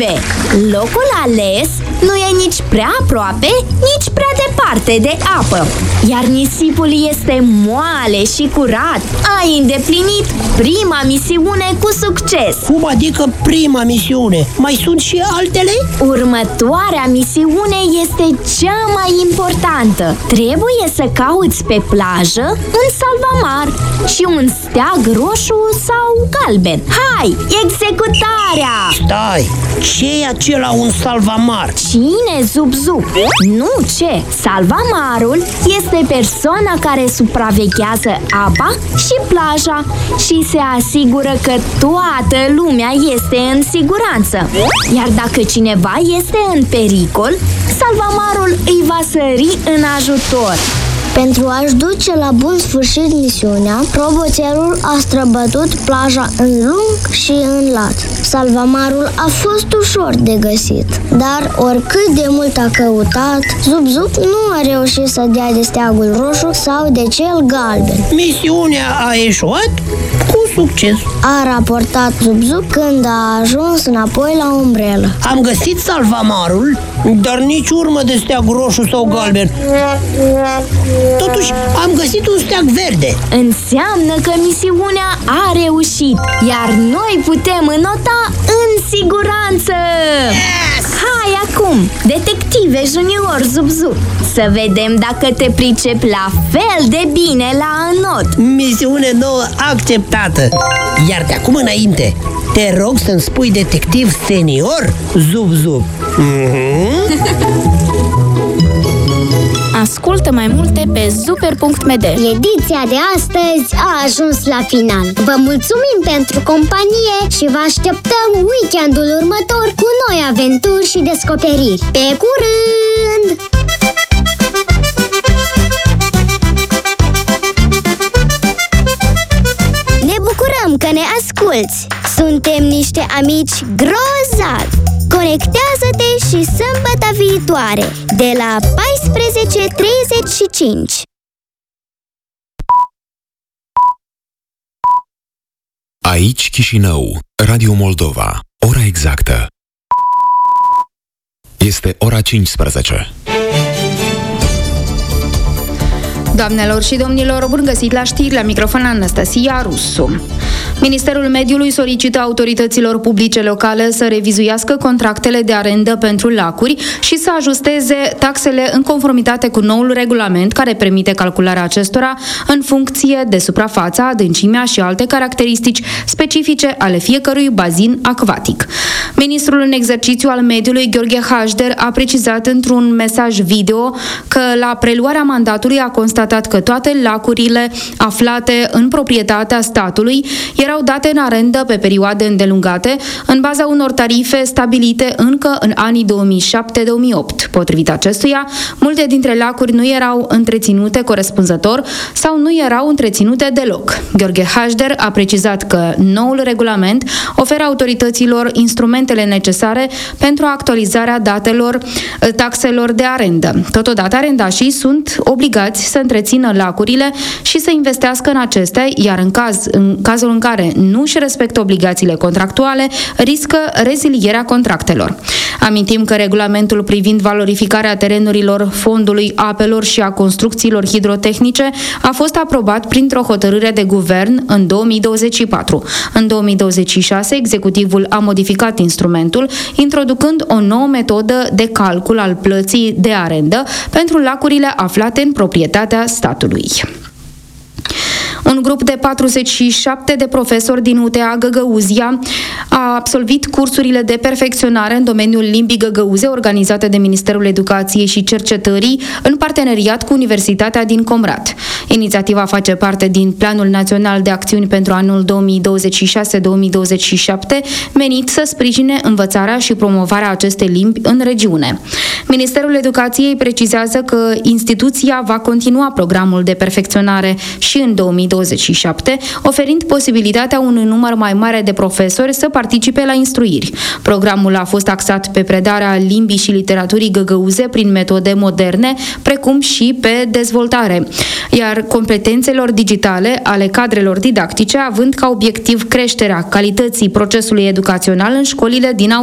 defective. Locul ales nu e nici prea aproape, nici prea departe de apă, iar nisipul este moale și curat. Ai îndeplinit prima misiune cu succes. Cum adică prima misiune? Mai sunt și altele? Următoarea misiune este cea mai importantă. Trebuie să cauți pe plajă un salvamar și un steag roșu sau galben. Hai, executarea! Stai, ce e acela un salvamar? Cine, Zup-Zup? Nu ce? Salvamarul este persoana care supraveghează apa și plaja și se asigură că toată lumea este în siguranță. Iar dacă cineva este în pericol, salvamarul îi va sări în ajutor. Pentru a-și duce la bun sfârșit misiunea, roboțelul a străbătut plaja în lung și în lat. Salvamarul a fost ușor de găsit, dar oricât de mult a căutat, Zup-Zup nu a reușit să dea de steagul roșu sau de cel galben. Misiunea a eșuat cu succes, a raportat Zup-Zup când a ajuns înapoi la umbrelă. Am găsit salvamarul, dar nici urmă de steag roșu sau galben. Totuși, am găsit un steag verde. Înseamnă că misiunea a reușit, iar noi putem înota în siguranță. Yes! Hai acum, detective junior Zup-Zup, să vedem dacă te pricepi la fel de bine la înot. Misiune nouă acceptată. Iar de acum înainte, te rog să-mi spui detectiv senior Zup-Zup. Ascultă mai multe pe super.md. Ediția de astăzi a ajuns la final. Vă mulțumim pentru companie și vă așteptăm weekendul următor cu noi aventuri și descoperiri. Pe curând! Ne bucurăm că ne asculți! Suntem niște amici grozavi! Conectează-te și sâmbătă viitoare, de la 14:35. Aici Chișinău, Radio Moldova. Ora exactă este ora 15. Doamnelor și domnilor, bun găsit la știri, la microfon Anastasia Rusu. Ministerul Mediului solicită autorităților publice locale să revizuiască contractele de arendă pentru lacuri și să ajusteze taxele în conformitate cu noul regulament care permite calcularea acestora în funcție de suprafața, adâncimea și alte caracteristici specifice ale fiecărui bazin acvatic. Ministrul în exercițiu al mediului, Gheorghe Hașder, a precizat într-un mesaj video că la preluarea mandatului a constatat că toate lacurile aflate în proprietatea statului erau date în arendă pe perioade îndelungate, în baza unor tarife stabilite încă în anii 2007-2008. Potrivit acestuia, multe dintre lacuri nu erau întreținute corespunzător sau nu erau întreținute deloc. Gheorghe Hașder a precizat că noul regulament oferă autorităților instrumentele necesare pentru actualizarea taxelor de arendă. Totodată, arendașii sunt obligați să întrețină lacurile și să investească în acestea, iar în cazul în care nu își respectă obligațiile contractuale, riscă rezilierea contractelor. Amintim că regulamentul privind valorificarea terenurilor Fondului Apelor și a construcțiilor hidrotehnice a fost aprobat printr-o hotărâre de guvern în 2024. În 2026, executivul a modificat instrumentul, introducând o nouă metodă de calcul al plății de arendă pentru lacurile aflate în proprietatea statului. Un grup de 47 de profesori din UTA Găgăuzia a absolvit cursurile de perfecționare în domeniul limbii găgăuze organizate de Ministerul Educației și Cercetării în parteneriat cu Universitatea din Comrat. Inițiativa face parte din Planul Național de Acțiuni pentru anul 2026-2027, menit să sprijine învățarea și promovarea acestei limbi în regiune. Ministerul Educației precizează că instituția va continua programul de perfecționare și în 2027, oferind posibilitatea unui număr mai mare de profesori să participe la instruiri. Programul a fost axat pe predarea limbii și literaturii găgăuze prin metode moderne, precum și pe dezvoltare, iar competențelor digitale ale cadrelor didactice, având ca obiectiv creșterea calității procesului educațional în școlile din